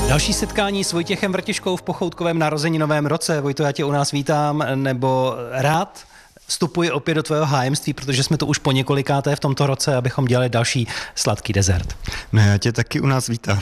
Další setkání s Vojtěchem Vrtiškou v pochoutkovém narozeninovém roce. Vojto, já tě u nás vítám, nebo rád vstupuji opět do tvého hájemství, protože jsme to už po několikáté v tomto roce, abychom dělali další sladký dezert. No já tě taky u nás vítám.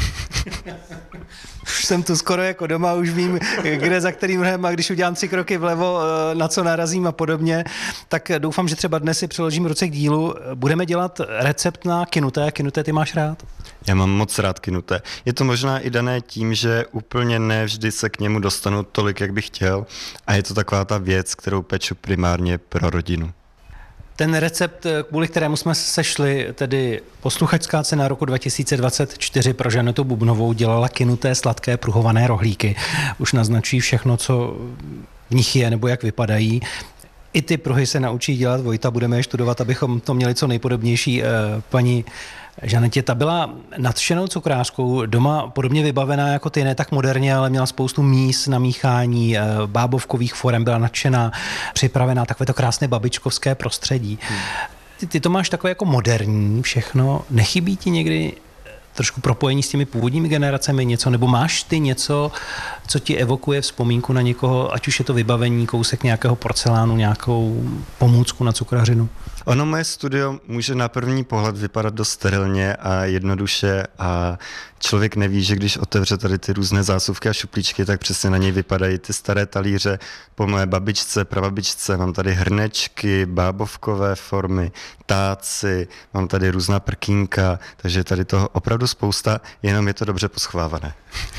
Už jsem tu skoro jako doma, už vím, kde za kterým rohem a když udělám 3 kroky vlevo, na co narazím a podobně, tak doufám, že třeba dnes si přiložím ruce k dílu. Budeme dělat recept na kynuté. Kynuté ty máš rád? Já mám moc rád kynuté. Je to možná i dané tím, že úplně nevždy se k němu dostanu tolik, jak bych chtěl, a je to taková ta věc, kterou peču primárně pro rodinu. Ten recept, kvůli kterému jsme se sešli, tedy posluchačská cena roku 2024 pro Žanetu Bubnovou, dělala kynuté sladké pruhované rohlíky. Už naznačí všechno, co v nich je nebo jak vypadají. I ty pruhy se naučí dělat Vojta, budeme je studovat, abychom to měli co nejpodobnější. Paní Žanetě, ta byla nadšenou cukrářkou, doma podobně vybavená jako ty, ne tak moderně, ale měla spoustu míst na míchání, bábovkových forem, byla nadšená, připravená, takové to krásné babičkovské prostředí. Ty to máš takové jako moderní všechno, nechybí ti někdy trošku propojení s těmi původními generacemi něco, nebo máš ty něco, co ti evokuje vzpomínku na někoho, ať už je to vybavení, kousek nějakého porcelánu, nějakou pomůcku na cukrařinu? Ono, moje studio může na první pohled vypadat dost sterilně a jednoduše a člověk neví, že když otevře tady ty různé zásuvky a šuplíčky, tak přesně na něj vypadají ty staré talíře po mé babičce, prababičce. Mám tady hrnečky, bábovkové formy, táci, mám tady různá prkínka, takže tady toho opravdu spousta, jenom je to dobře poschovávané.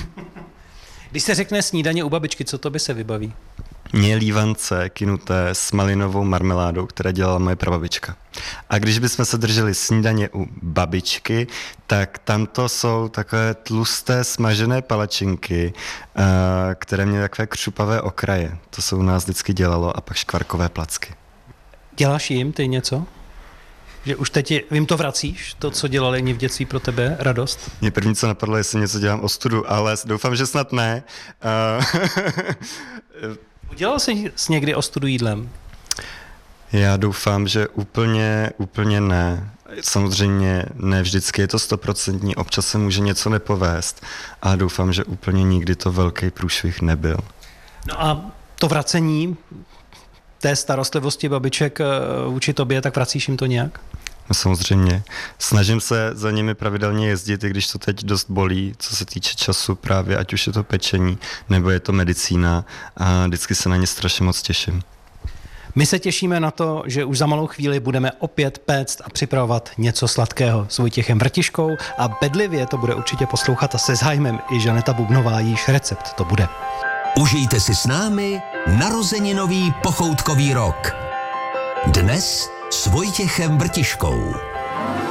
Když se řekne snídaně u babičky, co to by se vybaví? Mně lívance kynuté s malinovou marmeládou, která dělala moje prababička. A když bychom se drželi snídaně u babičky, tak tamto jsou takové tlusté smažené palačinky, které měly takové křupavé okraje. To se u nás vždycky dělalo, a pak škvarkové placky. Děláš jim ty něco? Že už teď jim to vracíš, to, co dělali oni v dětství pro tebe, radost? Mě první, co napadlo, jestli něco dělám ostudu, ale doufám, že snad ne. Udělal jsi někdy ostudu jídlem? Já doufám, že úplně ne. Samozřejmě ne vždycky je to 100%, občas se může něco nepovést a doufám, že úplně nikdy to velký průšvih nebyl. No a to vracení té starostlivosti babiček vůči tobě, tak vracíš jim to nějak? No samozřejmě. Snažím se za nimi pravidelně jezdit, i když to teď dost bolí, co se týče času právě, ať už je to pečení, nebo je to medicína, a vždycky se na ně strašně moc těším. My se těšíme na to, že už za malou chvíli budeme opět péct a připravovat něco sladkého s Vojtěchem Vrtiškou a bedlivě to bude určitě poslouchat a se zájmem i Žaneta Bubnová, jíž recept to bude. Užijte si s námi narozeninový pochoutkový rok. Dnes s Vojtěchem Vrtiškou.